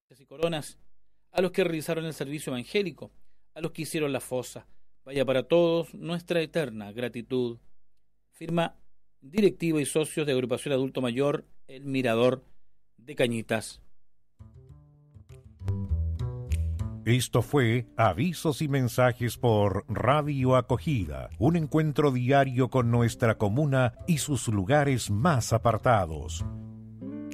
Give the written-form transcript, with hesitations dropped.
y coronas, a los que realizaron el servicio evangélico, a los que hicieron la fosa. Vaya para todos nuestra eterna gratitud. Firma directiva y socios de Agrupación Adulto Mayor El Mirador de Cañitas. Esto fue Avisos y Mensajes por Radio Acogida, un encuentro diario con nuestra comuna y sus lugares más apartados.